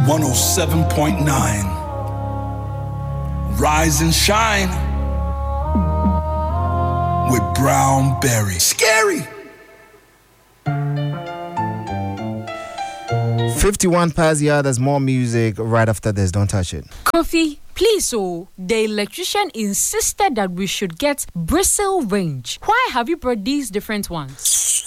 107.9. Rise and shine with Brown Berry. Scary. 51 past the hour. There's more music right after this. Don't touch it. Kofi, please, the electrician insisted that we should get bristle range. Why have you brought these different ones?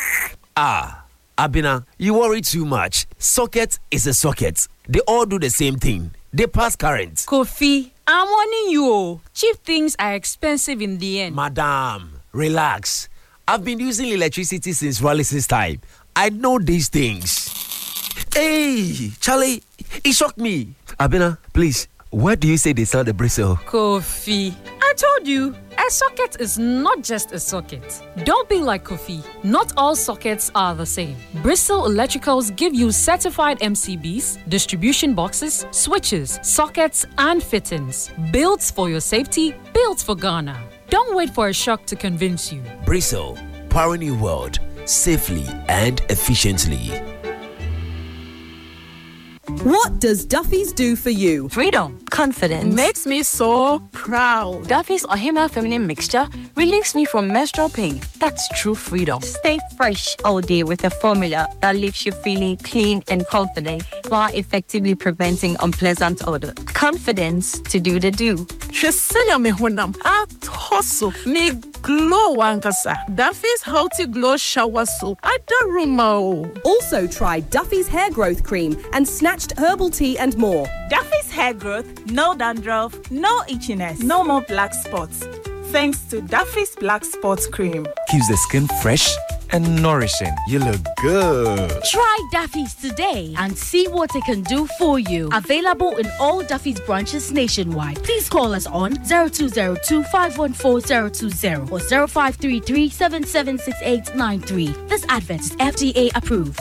Abina, you worry too much. Socket is a socket. They all do the same thing. They pass current. Kofi, I'm warning you. Cheap things are expensive in the end. Madam, relax. I've been using electricity since Wallace's time. I know these things. Hey, Charlie, it shocked me. Abina, please, where do you say they sell the bristle? Kofi, I told you, a socket is not just a socket. Don't be like Kofi. Not all sockets are the same. Bristol Electricals give you certified MCBs, distribution boxes, switches, sockets, and fittings. Built for your safety, built for Ghana. Don't wait for a shock to convince you. Bristle, powering your world safely and efficiently. What does Duffy's do for you? Freedom, confidence. Makes me so proud. Duffy's Ohima feminine mixture relieves me from menstrual pain. That's true freedom. Stay fresh all day with a formula that leaves you feeling clean and confident while effectively preventing unpleasant odor. Confidence to do the do. Shesenya me honam. Atoso me glow wankasa. Duffy's Healthy Glow Shower Soap. I don't remember. Also try Duffy's Hair Growth Cream and Snatched Herbal Tea and more. Duffy's Hair Growth, no dandruff, no itchiness, no more black spots. Thanks to Duffy's Black Spots Cream. Keeps the skin fresh and nourishing. You look good. Try Duffy's today and see what it can do for you. Available in all Duffy's branches nationwide. Please call us on 0202-514-020 or 0533-776893. This advert is FDA approved.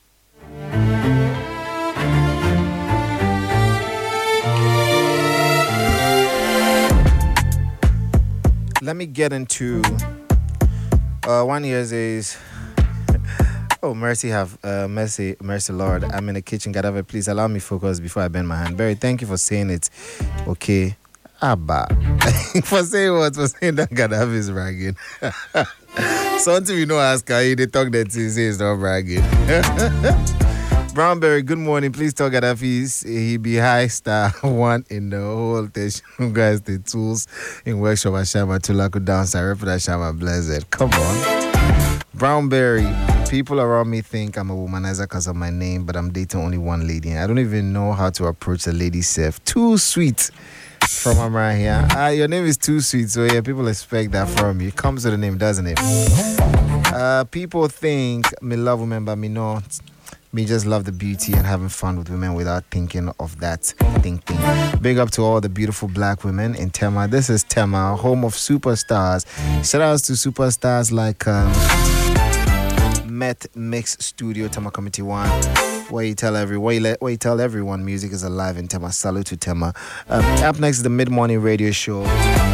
Let me get into 1 year is oh mercy Lord, I'm in the kitchen. Gadave, please allow me focus before I bend my hand. Barry, thank you for saying it. Okay, Abba. For saying what? For saying that Gadave is bragging. Something we know ask they talk that he says not bragging. Brownberry, good morning. Please tell Gaddafi he be high star one in the whole station. Guys, the tools in workshop Ashama Tulaku dance. I rep Ashama Blessed. Come on. Brownberry, people around me think I'm a womanizer because of my name, but I'm dating only one lady. I don't even know how to approach the lady self. Too sweet from Amara here. Your name is too sweet, so yeah, people expect that from you. It comes with the name, doesn't it? People think me love women, but me not. Me just love the beauty and having fun with women without thinking of that thinking. Big up to all the beautiful black women in Tema. This is Tema, home of superstars. Shout outs to superstars like Met Mix Studio, Tema Committee 1, where you tell everyone music is alive in Tema. Salute to Tema. Up next is the Mid-Morning Radio Show.